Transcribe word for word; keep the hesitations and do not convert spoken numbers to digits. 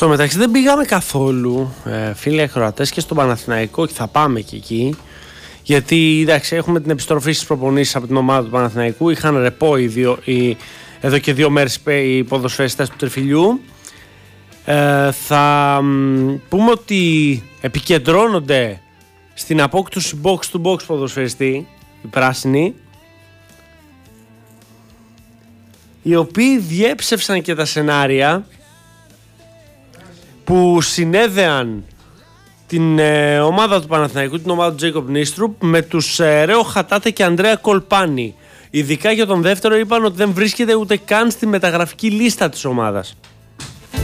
Στο μεταξύ δεν πήγαμε καθόλου, ε, φίλοι ακροατές, και στον Παναθηναϊκό, και θα πάμε και εκεί. Γιατί εντάξει, έχουμε την επιστροφή στις προπονήσεις από την ομάδα του Παναθηναϊκού. Είχαν ρεπό οι δύο, οι, εδώ και δύο μέρες οι ποδοσφαιριστές του Τριφυλιού. Ε, θα μ, πούμε ότι επικεντρώνονται στην απόκτηση box to box ποδοσφαιριστή, οι πράσινοι, οι οποίοι διέψευσαν και τα σενάρια που συνέδεαν την ε, ομάδα του Παναθηναϊκού, την ομάδα του Τζέικοπ Νίστρουπ, με τους ε, Ρέο Χατάτε και Ανδρέα Κολπάνη. Ειδικά για τον δεύτερο είπαν ότι δεν βρίσκεται ούτε καν στη μεταγραφική λίστα της ομάδας.